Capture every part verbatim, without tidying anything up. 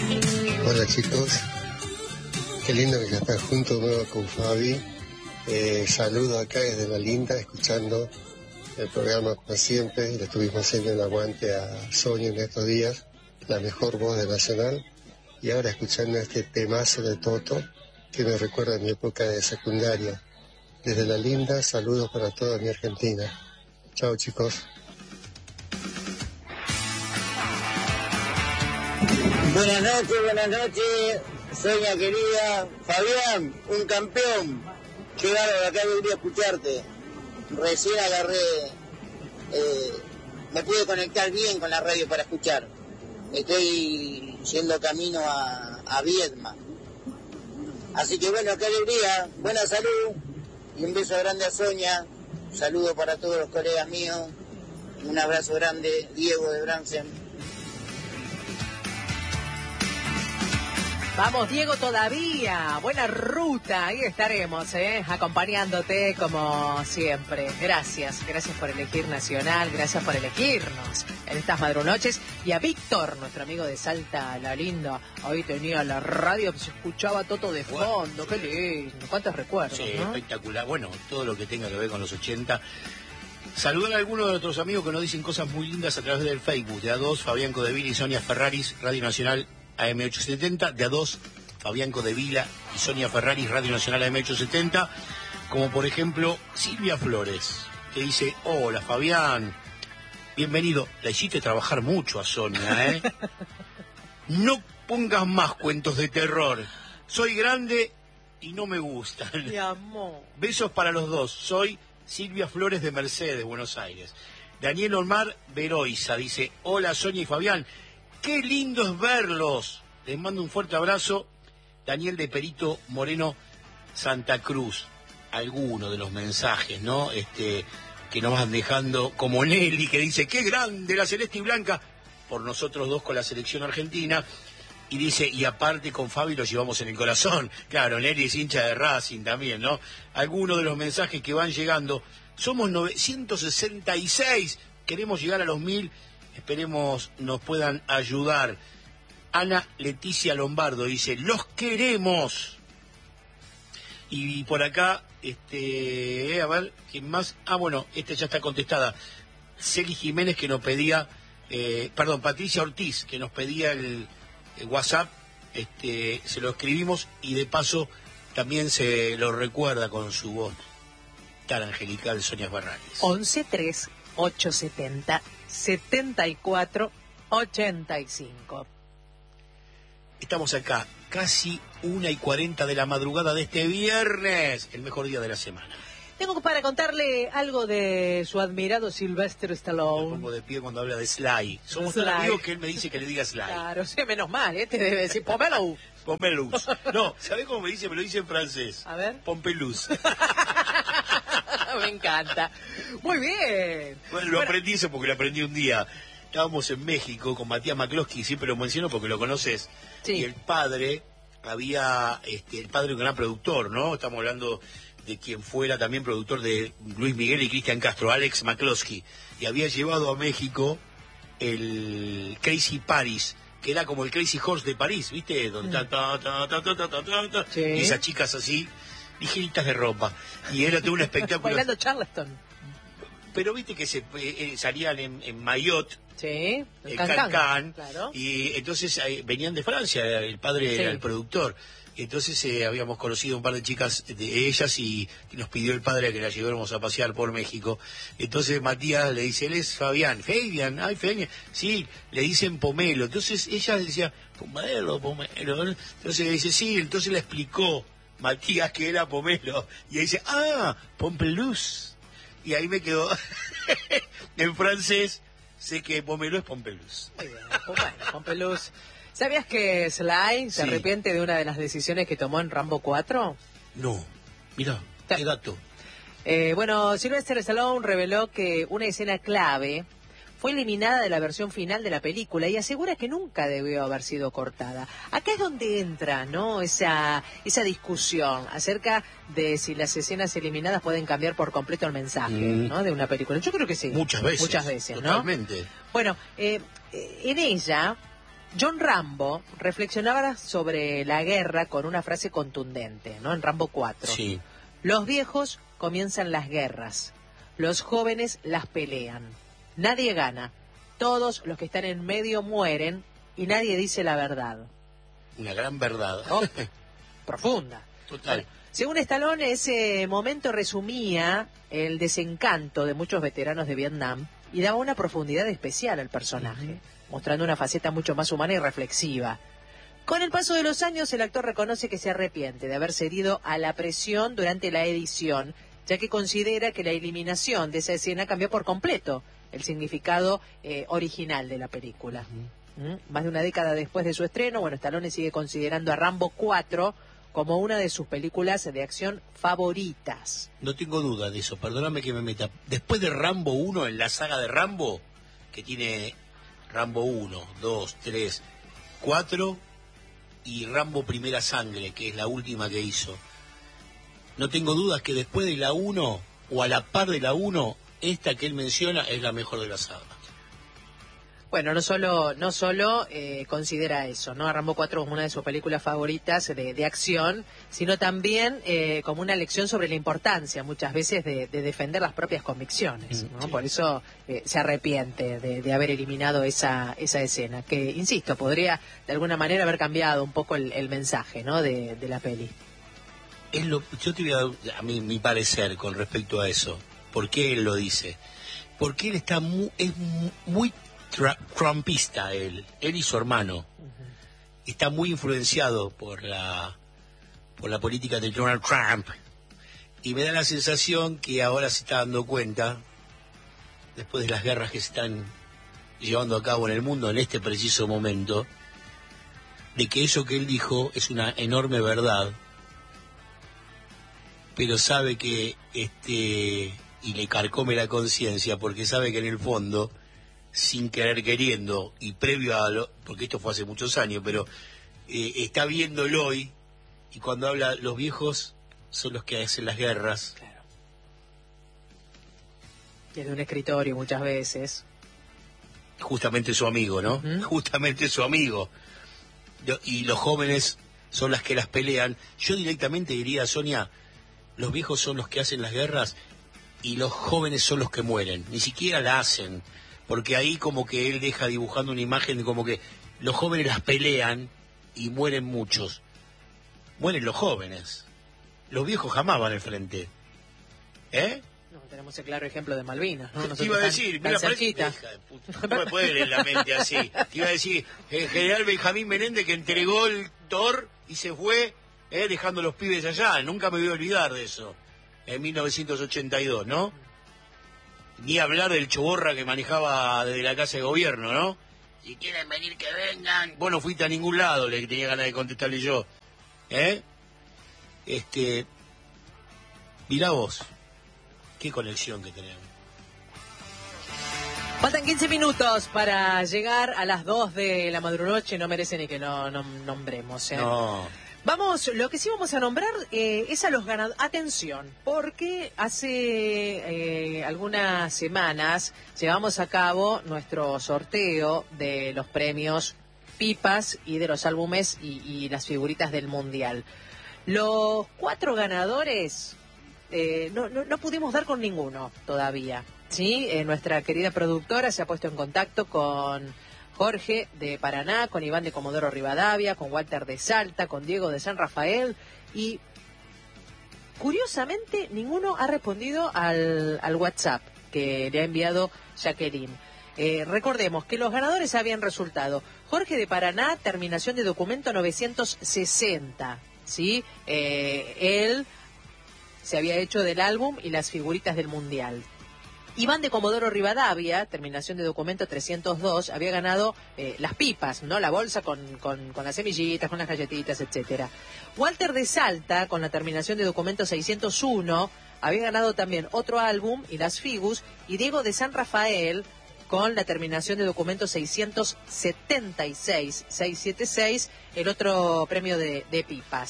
Hola chicos, qué lindo que ya están juntos nuevo con Fabi. Eh, saludo acá desde La Linda, escuchando el programa como siempre. Le estuvimos haciendo el aguante a Sonia en estos días, la mejor voz de Nacional. Y ahora escuchando este temazo de Toto, que me recuerda a mi época de secundaria. Desde La Linda, saludos para toda mi Argentina. Chao chicos. Buenas noches, buenas noches, Sonia querida. Fabián, un campeón. Qué bárbaro, acá debería escucharte. Recién agarré, eh, me pude conectar bien con la radio para escuchar. Estoy yendo camino a, a Viedma. Así que bueno, qué alegría, buena salud y un beso grande a Sonia. Un saludo para todos los colegas míos. Un abrazo grande, Diego de Bransen. Vamos, Diego, todavía. Buena ruta. Ahí estaremos, ¿eh? Acompañándote como siempre. Gracias. Gracias por elegir Nacional. Gracias por elegirnos en estas madrunoches. Y a Víctor, nuestro amigo de Salta, La Linda. Hoy tenía la radio, se escuchaba Toto de fondo. Qué lindo. ¿Cuántos recuerdos? Sí, ¿no? Espectacular. Bueno, todo lo que tenga que ver con los ochenta. Saludar a algunos de nuestros amigos que nos dicen cosas muy lindas a través del Facebook. De A dos, Fabián Codevila y Sonia Ferraris, Radio Nacional A M ochocientos setenta, de A dos, Fabián Codevila y Sonia Ferraris, Radio Nacional A M ochocientos setenta, como por ejemplo Silvia Flores, que dice: hola Fabián, bienvenido. La hiciste trabajar mucho a Sonia, ¿eh? No pongas más cuentos de terror. Soy grande y no me gustan. Mi amor. Besos para los dos. Soy Silvia Flores de Mercedes, Buenos Aires. Daniel Omar Veroiza dice: hola Sonia y Fabián, qué lindo es verlos. Les mando un fuerte abrazo. Daniel de Perito Moreno, Santa Cruz. Algunos de los mensajes, ¿no? Este, que nos van dejando, como Nelly, que dice: qué grande la celeste y blanca, por nosotros dos con la selección argentina. Y dice: y aparte con Fabi lo llevamos en el corazón. Claro, Nelly es hincha de Racing también, ¿no? Algunos de los mensajes que van llegando. Somos novecientos sesenta y seis. Queremos llegar a los mil. Esperemos nos puedan ayudar. Ana Leticia Lombardo dice: los queremos. Y por acá, este, a ver, ¿quién más? Ah, bueno, esta ya está contestada. Celi Jiménez, que nos pedía, eh, perdón, Patricia Ortiz, que nos pedía el, el WhatsApp, este, se lo escribimos y de paso también se lo recuerda con su voz tan angelical, Sonia Ferraris. once tres ochocientos setenta setenta y cuatro ochenta y cinco. Estamos acá, casi una y cuarenta de la madrugada de este viernes, el mejor día de la semana. Tengo para contarle algo de su admirado Sylvester Stallone. Me pongo de pie cuando habla de Sly. Somos Sly. tan amigos que él me dice que le diga Sly. Claro, sí, menos mal, ¿eh? Te debe decir Pomelo. Pompelus. No, ¿sabés cómo me dice? Me lo dice en francés. A ver. Pompelus. Me encanta. Muy bien. Bueno, lo aprendí eso porque lo aprendí un día. Estábamos en México con Matías McCloskey, siempre lo menciono porque lo conoces. Sí. Y el padre, había, este, el padre un gran productor, ¿no? Estamos hablando de quien fuera también productor de Luis Miguel y Cristian Castro, Alex McCloskey. Y había llevado a México el Crazy Paris, que era como el Crazy Horse de París, ¿viste? Donde ta, ta, ta, ta, ta, ta, ta, ta, ta, Sí. y esas chicas así, ligeritas de ropa. Y era todo un espectáculo. Bailando Charleston. Pero viste que se eh, salían en, en maillot, Sí, el Can-Can, Can-Can, claro. y entonces eh, venían de Francia, el padre Sí. era el productor. Entonces eh, habíamos conocido un par de chicas de ellas y nos pidió el padre que la lleváramos a pasear por México. Entonces Matías le dice: él es Fabián. Fabián, ay Fabián, sí, le dicen Pomelo. Entonces ella decía: Pomelo, Pomelo. Entonces le dice: sí, entonces le explicó Matías que era Pomelo. Y ella dice: ah, Pompelus. Y ahí me quedó en francés, sé que Pomelo es Pompelus. Muy bien, pues bueno, Pompelus. ¿Sabías que Sly se Sí. arrepiente de una de las decisiones que tomó en Rambo cuatro? No, mira, qué dato. Eh, bueno, Sylvester Stallone reveló que una escena clave fue eliminada de la versión final de la película y asegura que nunca debió haber sido cortada. Acá es donde entra, ¿no? Esa, esa discusión acerca de si las escenas eliminadas pueden cambiar por completo el mensaje, Mm. ¿no? De una película. Yo creo que sí. Muchas veces. Muchas veces, ¿no? Totalmente. Bueno, eh, eh, en ella John Rambo reflexionaba sobre la guerra con una frase contundente, ¿no? En Rambo cuatro. Sí. Los viejos comienzan las guerras, los jóvenes las pelean. Nadie gana, todos los que están en medio mueren y nadie dice la verdad. Una gran verdad. ¿No? Profunda. Total. Bueno, según Stallone, ese momento resumía el desencanto de muchos veteranos de Vietnam y daba una profundidad especial al personaje, uh-huh. mostrando una faceta mucho más humana y reflexiva. Con el paso de los años, el actor reconoce que se arrepiente de haber cedido a la presión durante la edición, ya que considera que la eliminación de esa escena cambió por completo el significado eh, original de la película. Uh-huh. ¿Mm? Más de una década después de su estreno, bueno, Stallone sigue considerando a Rambo cuatro como una de sus películas de acción favoritas. No tengo duda de eso, perdóname que me meta. Después de Rambo uno, en la saga de Rambo, que tiene Rambo uno, dos, tres, cuatro, y Rambo Primera Sangre, que es la última que hizo, no tengo dudas que después de la uno, o a la par de la uno, esta que él menciona es la mejor de la saga. Bueno, no solo no solo eh, considera eso, ¿no? A Rambo cuatro como una de sus películas favoritas de, de acción, sino también eh, como una lección sobre la importancia, muchas veces, de, de defender las propias convicciones, ¿no? Sí. Por eso eh, se arrepiente de, de haber eliminado esa esa escena, que, insisto, podría de alguna manera haber cambiado un poco el, el mensaje, ¿no? de, de la peli. Es lo, yo te voy a dar a mí, mi parecer con respecto a eso. ¿Por qué él lo dice? Porque él está muy, es muy tra- trumpista, él, él y su hermano. Uh-huh. Está muy influenciado por la, por la política de Donald Trump. Y me da la sensación que ahora se está dando cuenta, después de las guerras que se están llevando a cabo en el mundo en este preciso momento, de que eso que él dijo es una enorme verdad, pero sabe que este y le carcome la conciencia porque sabe que en el fondo, sin querer queriendo y previo a lo, porque esto fue hace muchos años, pero eh, está viéndolo hoy, y cuando habla, los viejos son los que hacen las guerras. Claro. Desde un escritorio muchas veces. Justamente su amigo, ¿no? Uh-huh. Justamente su amigo. Y los jóvenes son las que las pelean. Yo directamente diría, Sonia, los viejos son los que hacen las guerras y los jóvenes son los que mueren. Ni siquiera la hacen, porque ahí como que él deja dibujando una imagen de como que los jóvenes las pelean y mueren muchos. Mueren los jóvenes. Los viejos jamás van al frente. ¿Eh? No, tenemos el claro ejemplo de Malvinas, ¿no? Nosotros te iba a decir, tan, mira, tan hija de puta, no me puede leer la mente así. Te iba a decir, el general Benjamín Menéndez que entregó el Thor y se fue, eh, dejando los pibes allá. Nunca me voy a olvidar de eso. En mil novecientos ochenta y dos, ¿no? Ni hablar del choborra que manejaba desde la casa de gobierno, ¿no? Si quieren venir, que vengan. Vos no fuiste a ningún lado, le tenía ganas de contestarle yo. ¿Eh? Este... Mirá vos. Qué conexión que tenemos. Faltan quince minutos para llegar a las dos de la madrunoche. No merece ni que lo no, nombremos, ¿eh? No. Vamos, lo que sí vamos a nombrar eh, es a los ganadores. Atención, porque hace eh, algunas semanas llevamos a cabo nuestro sorteo de los premios Pipas y de los álbumes y, y las figuritas del Mundial. Los cuatro ganadores eh, no, no, no pudimos dar con ninguno todavía, ¿sí? Eh, nuestra querida productora se ha puesto en contacto con Jorge de Paraná, con Iván de Comodoro Rivadavia, con Walter de Salta, con Diego de San Rafael, y curiosamente ninguno ha respondido al, al WhatsApp que le ha enviado Jacqueline. Eh, recordemos que los ganadores habían resultado Jorge de Paraná, terminación de documento novecientos sesenta, ¿sí? Eh, él se había hecho del álbum y las figuritas del Mundial. Iván de Comodoro Rivadavia, terminación de documento trescientos dos, había ganado eh, las pipas, ¿no? La bolsa con, con, con las semillitas, con las galletitas, etcétera. Walter de Salta, con la terminación de documento seiscientos uno, había ganado también otro álbum y las figus. Y Diego de San Rafael, con la terminación de documento seiscientos setenta y seis, seiscientos setenta y seis, el otro premio de, de pipas.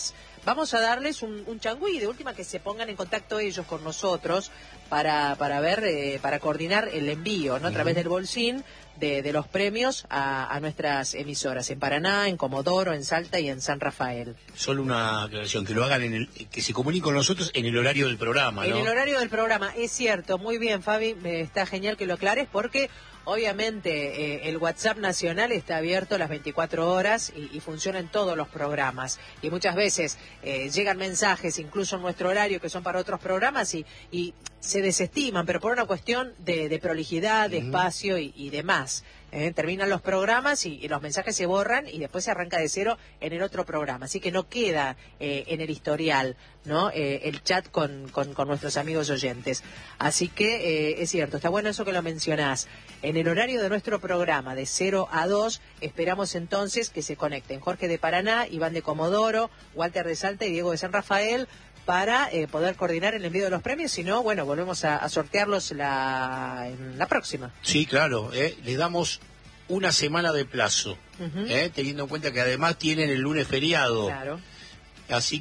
vamos a darles un, un changüí, de última que se pongan en contacto ellos con nosotros para para ver, eh, para coordinar el envío, ¿no? A través del bolsín de, de los premios a, a nuestras emisoras, en Paraná, en Comodoro, en Salta y en San Rafael. Solo una aclaración, que lo hagan, en el, que se comuniquen con nosotros en el horario del programa, ¿no? En el horario del programa, es cierto, muy bien, Fabi, me está genial que lo aclares porque obviamente eh, el WhatsApp nacional está abierto las veinticuatro horas y, y funciona en todos los programas. Y muchas veces eh, llegan mensajes, incluso en nuestro horario, que son para otros programas y, y se desestiman, pero por una cuestión de, de prolijidad, de uh-huh. espacio y, y demás. Eh, terminan los programas y, y los mensajes se borran y después se arranca de cero en el otro programa. Así que no queda eh, en el historial, ¿no? Eh, el chat con, con, con nuestros amigos oyentes. Así que eh, es cierto, está bueno eso que lo mencionás. En el horario de nuestro programa, de cero a dos, esperamos entonces que se conecten Jorge de Paraná, Iván de Comodoro, Walter de Salta y Diego de San Rafael, para eh, poder coordinar el envío de los premios. Si no, bueno, volvemos a, a sortearlos la, en la próxima. Sí, claro, eh, les damos una semana de plazo, uh-huh. eh, teniendo en cuenta que además tienen el lunes feriado. Claro. Así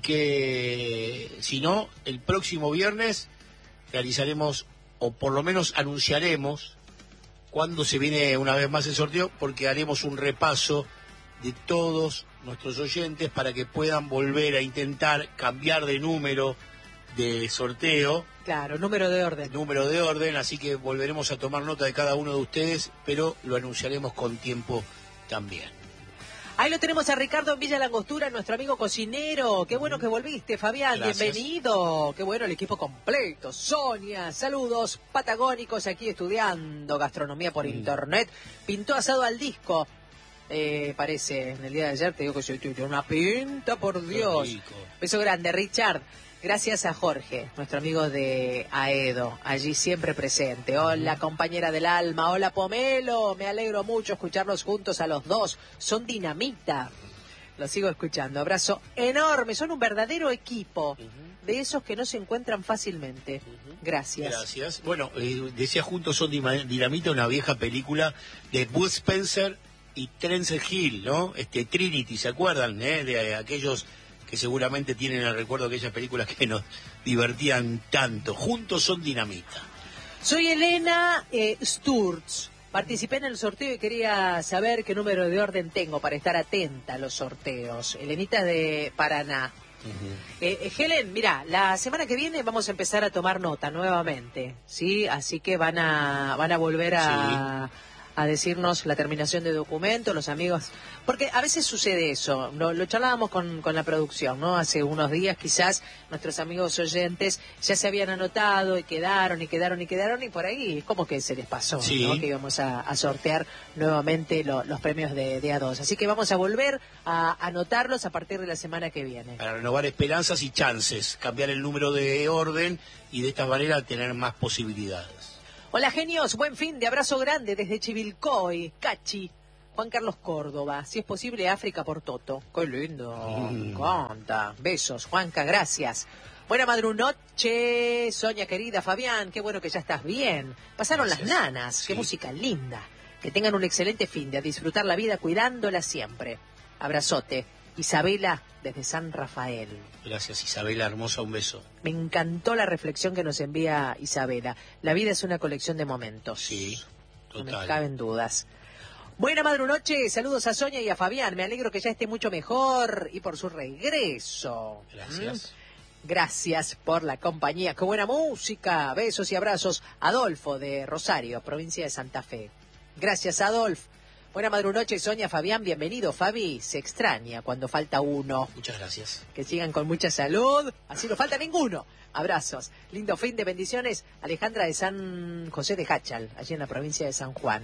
que, si no, el próximo viernes realizaremos, o por lo menos anunciaremos, cuándo se viene una vez más el sorteo, porque haremos un repaso de todos nuestros oyentes para que puedan volver a intentar cambiar de número de sorteo. Claro, número de orden. Número de orden, así que volveremos a tomar nota de cada uno de ustedes, pero lo anunciaremos con tiempo también. Ahí lo tenemos a Ricardo en Villa Langostura, nuestro amigo cocinero. Qué bueno que volviste, Fabián. Gracias. Bienvenido. Qué bueno el equipo completo. Sonia, saludos patagónicos aquí estudiando gastronomía por mm. internet. Pintó asado al disco. Eh, parece, en el día de ayer te digo que soy tuyo. Una pinta, por Dios. Beso grande, Richard. Gracias a Jorge, nuestro amigo de Aedo, allí siempre presente. Hola, compañera del alma. Hola, Pomelo. Me alegro mucho escucharlos juntos a los dos. Son dinamita. Los sigo escuchando. Abrazo enorme. Son un verdadero equipo. Uh-huh. De esos que no se encuentran fácilmente. Uh-huh. Gracias. Gracias. Bueno, eh, decía Juntos son dinamita, una vieja película de Bud Spencer y Terence Hill, ¿no? Este Trinity, ¿se acuerdan? Eh? De aquellos que seguramente tienen el recuerdo de aquellas películas que nos divertían tanto. Juntos son dinamita. Soy Elena eh, Sturz. Participé en el sorteo y quería saber qué número de orden tengo para estar atenta a los sorteos. Elenita de Paraná. Uh-huh. eh, eh, Helen, mira, la semana que viene vamos a empezar a tomar nota nuevamente, ¿sí? Así que van a van a volver a... Sí. a decirnos la terminación de documento, los amigos, porque a veces sucede eso, lo, lo charlábamos con, con la producción, ¿no? Hace unos días quizás nuestros amigos oyentes ya se habían anotado y quedaron y quedaron y quedaron y por ahí es como que se les pasó, sí. ¿no? Que íbamos a, a sortear nuevamente lo, los premios de, de A dos, así que vamos a volver a anotarlos a partir de la semana que viene. Para renovar esperanzas y chances, cambiar el número de orden y de esta manera tener más posibilidades. Hola, genios, buen fin de abrazo grande desde Chivilcoy, Cachi, Juan Carlos Córdoba, si es posible África por Toto. Qué lindo, mm. Conta. Besos, Juanca, gracias. Buena madrunoche, Sonia querida, Fabián, qué bueno que ya estás bien. Pasaron gracias. Las nanas, sí. Qué música linda. Que tengan un excelente fin de a disfrutar la vida cuidándola siempre. Abrazote. Isabela, desde San Rafael. Gracias, Isabela, hermosa, un beso. Me encantó la reflexión que nos envía Isabela. La vida es una colección de momentos. Sí, total. No me caben dudas. Buena madrunoche, saludos a Sonia y a Fabián. Me alegro que ya esté mucho mejor y por su regreso. Gracias. ¿Mm? Gracias por la compañía. Qué buena música. Besos y abrazos. Adolfo, de Rosario, provincia de Santa Fe. Gracias, Adolfo. Buena madrunoche, Sonia, Fabián, bienvenido. Fabi, se extraña cuando falta uno. Muchas gracias. Que sigan con mucha salud, así no falta ninguno. Abrazos. Lindo fin de bendiciones. Alejandra de San José de Hachal, allí en la provincia de San Juan.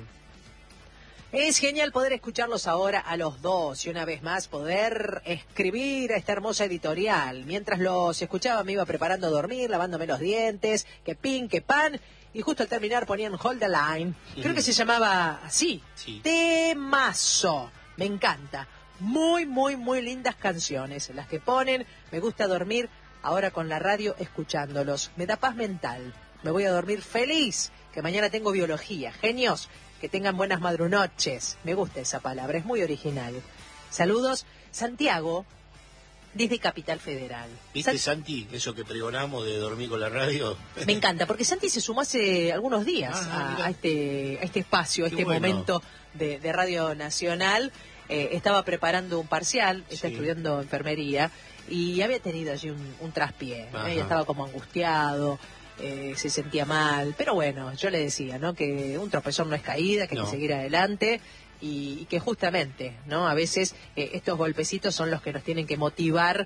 Es genial poder escucharlos ahora a los dos y una vez más poder escribir a esta hermosa editorial. Mientras los escuchaba me iba preparando a dormir, lavándome los dientes, que pin, que pan... Y justo al terminar ponían Hold the Line. Creo que se llamaba así. Sí. Temazo. Me encanta. Muy, muy, muy lindas canciones. Las que ponen. Me gusta dormir ahora con la radio escuchándolos. Me da paz mental. Me voy a dormir feliz. Que mañana tengo biología. Genios. Que tengan buenas madrunoches. Me gusta esa palabra. Es muy original. Saludos. Santiago. desde Capital Federal. ¿Viste, San... Santi, eso que pregonamos de dormir con la radio? Me encanta, porque Santi se sumó hace algunos días ah, a, a, este, a este espacio, a este bueno. momento de, de Radio Nacional. Eh, estaba preparando un parcial, está sí. estudiando enfermería, y había tenido allí un, un traspié. ¿eh? Estaba como angustiado. Eh, se sentía mal, pero bueno, yo le decía, ¿no? Que un tropezón no es caída, que hay no. que seguir adelante y, y que justamente, ¿no? A veces eh, estos golpecitos son los que nos tienen que motivar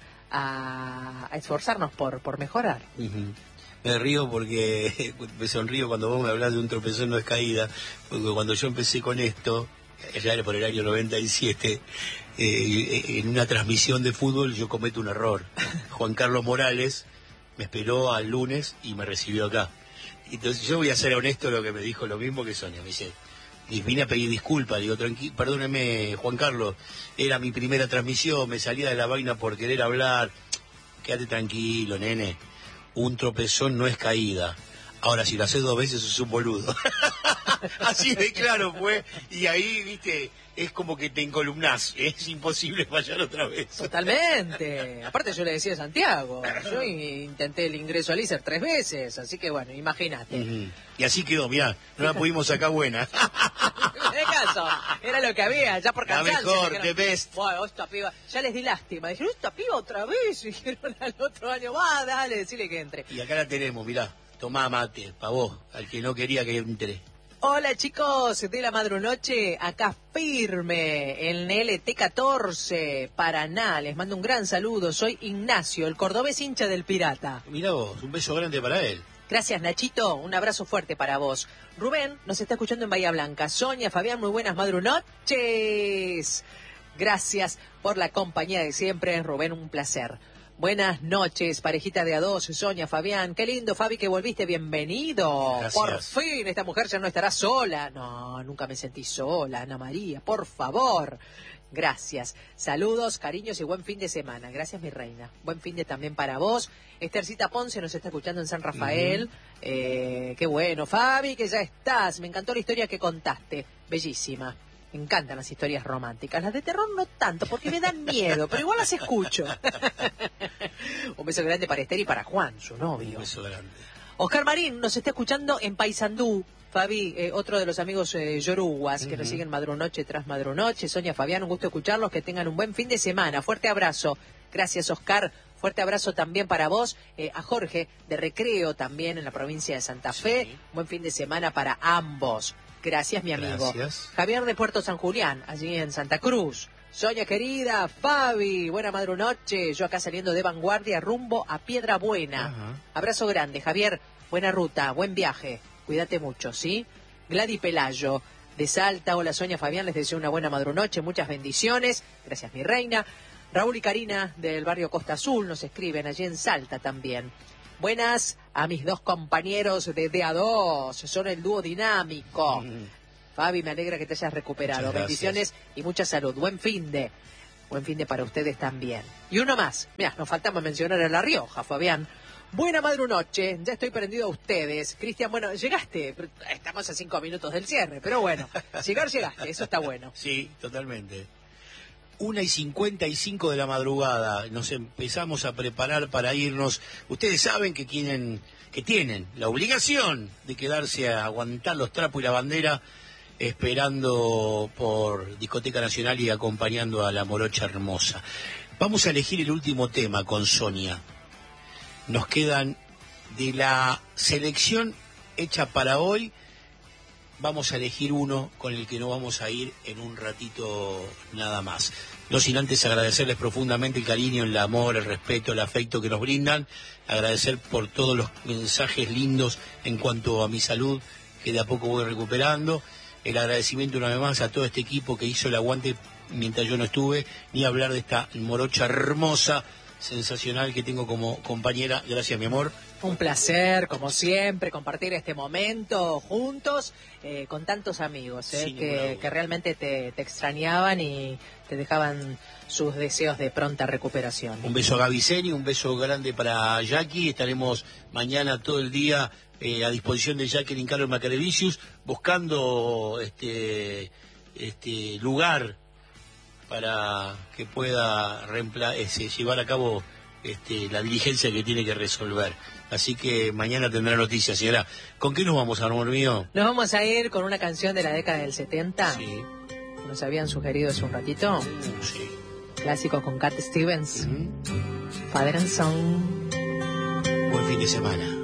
a, a esforzarnos por, por mejorar. Uh-huh. Me río porque me sonrío cuando vos me hablas de un tropezón no es caída, porque cuando yo empecé con esto, ya era por el año noventa y siete, eh, en una transmisión de fútbol yo cometo un error. Juan Carlos Morales me esperó al lunes y me recibió acá. Entonces yo voy a ser honesto, lo que me dijo lo mismo que Sonia. Me dice, vine a pedir disculpas, digo, tranqui- perdóneme, Juan Carlos, era mi primera transmisión, me salía de la vaina por querer hablar. Quédate tranquilo, nene, un tropezón no es caída. Ahora, si lo haces dos veces, sos un boludo. Así de claro fue, y ahí, viste, es como que te encolumnás, es imposible fallar otra vez. Totalmente. Aparte yo le decía a Santiago, yo intenté el ingreso al I S E R tres veces, así que bueno, imagínate. Uh-huh. Y así quedó, mirá, no la pudimos sacar buena. En caso, era lo que había, ya por La cansancio. mejor, dijeron, the best. Bueno, esta piba, ya les di lástima, dijeron, esta piba otra vez, dijeron al otro año, va, dale, decirle que entre. Y acá la tenemos, mirá, tomá mate, pa' vos, al que no quería que entre. Hola chicos, de la madrunoche, acá firme, en L T catorce, Paraná, les mando un gran saludo, soy Ignacio, el cordobés hincha del Pirata. Mirá vos, un beso grande para él. Gracias Nachito, un abrazo fuerte para vos. Rubén nos está escuchando en Bahía Blanca. Sonia, Fabián, muy buenas madrunoches. Gracias por la compañía de siempre, Rubén, un placer. Buenas noches, parejita de a dos, Sonia, Fabián. Qué lindo, Fabi, que volviste, bienvenido. Gracias. Por fin, esta mujer ya no estará sola. No, nunca me sentí sola, Ana María, por favor. Gracias. Saludos, cariños y buen fin de semana. Gracias, mi reina. Buen fin de también para vos. Esthercita Ponce nos está escuchando en San Rafael. Uh-huh. eh, qué bueno, Fabi, que ya estás. Me encantó la historia que contaste. Bellísima. Me encantan las historias románticas. Las de terror no tanto, porque me dan miedo, pero igual las escucho. Un beso grande para Esther y para Juan, su novio. Un beso grande. Oscar Marín nos está escuchando en Paysandú. Fabi, eh, otro de los amigos eh, yoruguas uh-huh. que nos siguen madrunoche tras madrunoche. Sonia, Fabián, un gusto escucharlos. Que tengan un buen fin de semana. Fuerte abrazo. Gracias, Oscar. Fuerte abrazo también para vos, eh, a Jorge de Recreo, también en la provincia de Santa Fe. Sí. Buen fin de semana para ambos. Gracias, mi amigo. Gracias. Javier de Puerto San Julián, allí en Santa Cruz. Sonia querida, Fabi, buena madrunoche. Yo acá saliendo de Vanguardia, rumbo a Piedra Buena. Uh-huh. Abrazo grande, Javier. Buena ruta, buen viaje. Cuídate mucho, ¿sí? Gladys Pelayo, de Salta. Hola, Sonia, Fabián, les deseo una buena madrunoche. Muchas bendiciones. Gracias, mi reina. Raúl y Karina, del barrio Costa Azul, nos escriben allí en Salta también. Buenas a mis dos compañeros de D A dos, son el dúo dinámico. Mm. Fabi, me alegra que te hayas recuperado. Bendiciones y mucha salud. Buen fin de, buen fin de para ustedes también. Y uno más, mirá, nos faltaba mencionar a La Rioja, Fabián. Buena madrunoche, ya estoy prendido a ustedes. Cristian, bueno, llegaste, estamos a cinco minutos del cierre, pero bueno, llegar llegaste, eso está bueno. Sí, totalmente. Una y cincuenta y cinco de la madrugada, nos empezamos a preparar para irnos. Ustedes saben que tienen, que tienen la obligación de quedarse a aguantar los trapos y la bandera, esperando por Discoteca Nacional y acompañando a la morocha hermosa. Vamos a elegir el último tema con Sonia. Nos quedan de la selección hecha para hoy. Vamos a elegir uno con el que no vamos a ir en un ratito nada más. No sin antes agradecerles profundamente el cariño, el amor, el respeto, el afecto que nos brindan. Agradecer por todos los mensajes lindos en cuanto a mi salud, que de a poco voy recuperando. El agradecimiento una vez más a todo este equipo que hizo el aguante mientras yo no estuve. Ni hablar de esta morocha hermosa, sensacional que tengo como compañera. Gracias, mi amor. Un placer, como siempre, compartir este momento juntos eh, con tantos amigos eh, que, que realmente te, te extrañaban y te dejaban sus deseos de pronta recuperación. Un beso a Gaby Seni, un beso grande para Jackie. Estaremos mañana todo el día eh, a disposición de Jacqueline Carlos Macarevicius, buscando este, este lugar para que pueda reempla ese, llevar a cabo este, la diligencia que tiene que resolver. Así que mañana tendrá noticias, señora. ¿Con qué nos vamos, amor mío? Nos vamos a ir con una canción de la década del setenta. Sí. Nos habían sugerido hace un ratito. Uh, sí. Clásico con Cat Stevens. Uh-huh. Father and Son. Buen fin de semana.